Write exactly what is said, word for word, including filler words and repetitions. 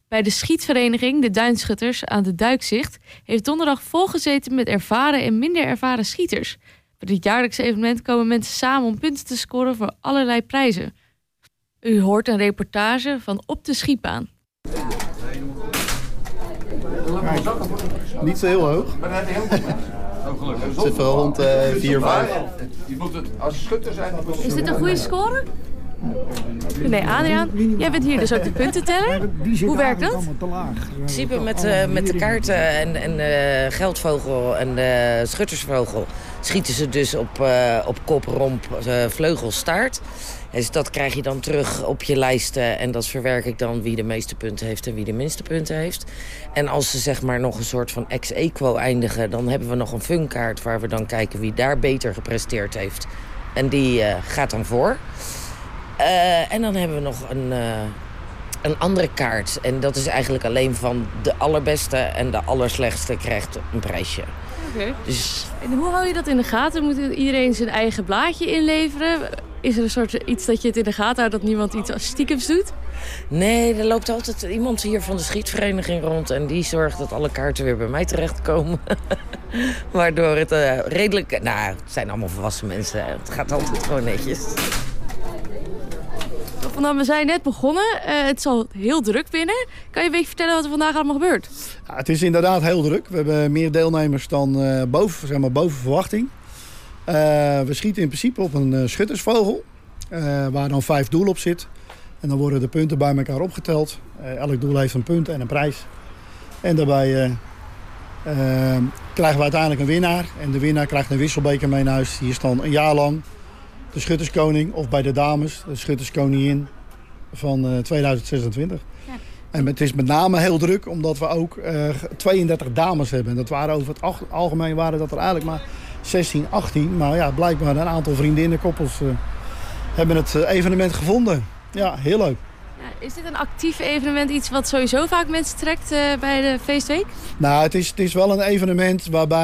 Bij de schietvereniging, de Duinschutters aan de Duikzicht, heeft donderdag volgezeten met ervaren en minder ervaren schieters. Bij dit jaarlijkse evenement komen mensen samen om punten te scoren voor allerlei prijzen. U hoort een reportage van Op de Schietbaan. Kijk, niet zo heel hoog. Maar dat heb je heel goed. Het zit wel rond uh, vier, vijf. Je moet het als schutter zijn. Is dit een goede score? Nee, Adriaan, jij bent hier dus ook de puntenteller. Hoe werkt dat? In principe met, uh, met de kaarten en, en uh, geldvogel en uh, schuttersvogel schieten ze dus op, uh, op kop, romp, uh, vleugel, staart. Dus dat krijg je dan terug op je lijsten en dat verwerk ik dan wie de meeste punten heeft en wie de minste punten heeft. En als ze zeg maar nog een soort van ex aequo eindigen, dan hebben we nog een funkaart waar we dan kijken wie daar beter gepresteerd heeft. En die uh, gaat dan voor. Uh, en dan hebben we nog een, uh, een andere kaart. En dat is eigenlijk alleen van de allerbeste en de allerslechtste krijgt een prijsje. Okay. Dus... En hoe hou je dat in de gaten? Moet iedereen zijn eigen blaadje inleveren? Is er een soort iets dat je het in de gaten houdt dat niemand iets stiekems doet? Nee, er loopt altijd iemand hier van de schietvereniging rond en die zorgt dat alle kaarten weer bij mij terechtkomen. Waardoor het uh, redelijk... Nou, het zijn allemaal volwassen mensen. Het gaat altijd gewoon netjes. Nou, we zijn net begonnen. Uh, het is al heel druk binnen. Kan je een beetje vertellen wat er vandaag allemaal gebeurt? Ja, het is inderdaad heel druk. We hebben meer deelnemers dan uh, boven, zeg maar, boven verwachting. Uh, we schieten in principe op een uh, schuttersvogel. Uh, waar dan vijf doelen op zit. En dan worden de punten bij elkaar opgeteld. Uh, elk doel heeft een punt en een prijs. En daarbij uh, uh, krijgen we uiteindelijk een winnaar. En de winnaar krijgt een wisselbeker mee naar huis. Die is dan een jaar lang de schutterskoning. Of bij de dames de schutterskoningin van uh, tweeduizend zesentwintig. Ja. En het is met name heel druk omdat we ook uh, tweeëndertig dames hebben. En dat waren over het algemeen waren dat er eigenlijk maar zestien, achttien. Maar ja, blijkbaar een aantal vriendinnenkoppels uh, hebben het uh, evenement gevonden. Ja, heel leuk. Ja, is dit een actief evenement, iets wat sowieso vaak mensen trekt uh, bij de feestweek? Nou, het is, het is wel een evenement waarbij